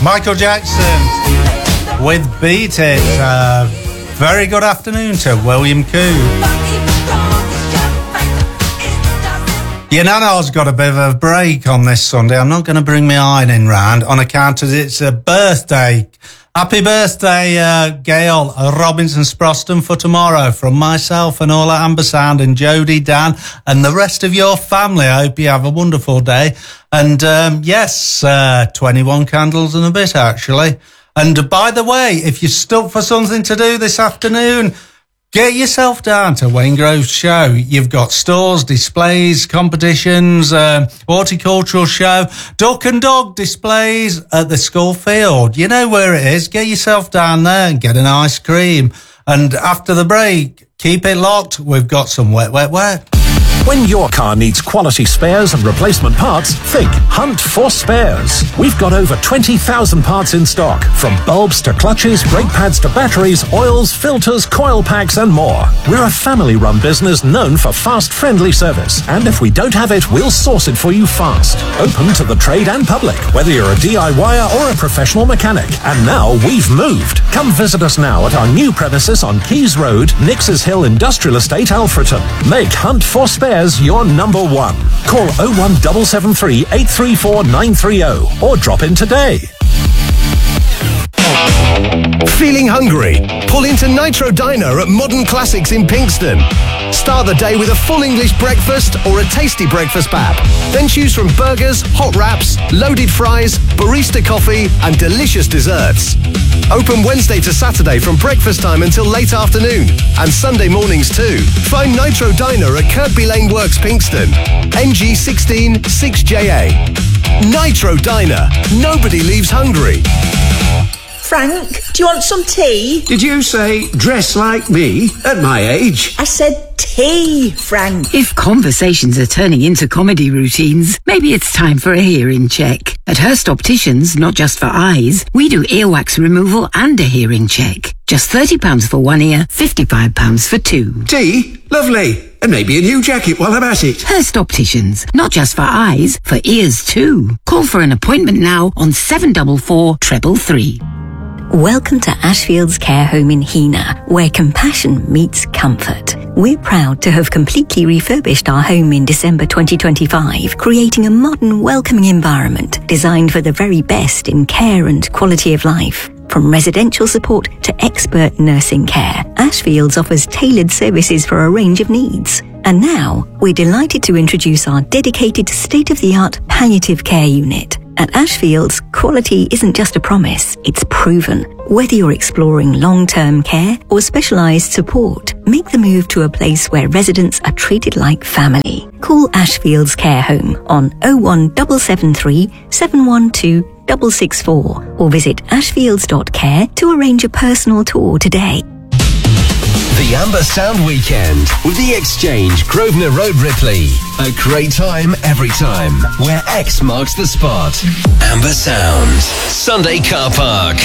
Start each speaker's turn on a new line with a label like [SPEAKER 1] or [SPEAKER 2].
[SPEAKER 1] Michael Jackson with Beat It. Very good afternoon to William Coo. Your nana's got a bit of a break on this Sunday. I'm not going to bring my ironing round on account of it's a birthday. Happy birthday, Gail Robinson Sproston, for tomorrow from myself and all at Amber Sound and Jody, Dan and the rest of your family. I hope you have a wonderful day. And yes, 21 candles and a bit actually. And by the way, if you're stuck for something to do this afternoon, get yourself down to Wayne Grove's show. You've got stores, displays, competitions, horticultural show, duck and dog displays at the school field. You know where it is. Get yourself down there and get an ice cream. And after the break, keep it locked. We've got some wet, wet, wet.
[SPEAKER 2] When your car needs quality spares and replacement parts, think Hunt for Spares. We've got over 20,000 parts in stock, from bulbs to clutches, brake pads to batteries, oils, filters, coil packs and more. We're a family-run business known for fast, friendly service. And if we don't have it, we'll source it for you fast. Open to the trade and public, whether you're a DIYer or a professional mechanic. And now we've moved. Come visit us now at our new premises on Keys Road, Nixes Hill Industrial Estate, Alfreton. Make Hunt for Spares your number one. Call 01773 834 930 or drop in today.
[SPEAKER 3] Feeling hungry? Pull into Nitro Diner at Modern Classics in Pinkston. Start the day with a full English breakfast or a tasty breakfast pap. Then choose from burgers, hot wraps, loaded fries, barista coffee and delicious desserts. Open Wednesday to Saturday from breakfast time until late afternoon and Sunday mornings too. Find Nitro Diner at Kirkby Lane Works, Pinkston. NG16 6JA. Nitro Diner. Nobody leaves hungry.
[SPEAKER 4] Frank, do you want some tea?
[SPEAKER 5] Did you say dress like me at my age?
[SPEAKER 4] I said tea, Frank.
[SPEAKER 6] If conversations are turning into comedy routines, maybe it's time for a hearing check. At Hurst Opticians, not just for eyes, we do earwax removal and a hearing check. Just £30 for one ear, £55 for two.
[SPEAKER 5] Tea? Lovely. And maybe a new jacket while I'm at it.
[SPEAKER 6] Hurst Opticians, not just for eyes, for ears too. Call for an appointment now on 744 333.
[SPEAKER 7] Welcome to Ashfields Care Home in Heanor, where compassion meets comfort. We're proud to have completely refurbished our home in December 2025, creating a modern, welcoming environment designed for the very best in care and quality of life. From residential support to expert nursing care, Ashfields offers tailored services for a range of needs. And now, we're delighted to introduce our dedicated state-of-the-art palliative care unit. At Ashfields, quality isn't just a promise, it's proven. Whether you're exploring long-term care or specialised support, make the move to a place where residents are treated like family. Call Ashfields Care Home on 01773 712 664 or visit ashfields.care to arrange a personal tour today.
[SPEAKER 8] The Amber Sound Weekend with The Exchange, Grosvenor Road, Ripley. A great time every time, where X marks the spot. Amber Sound, Sunday Car Park.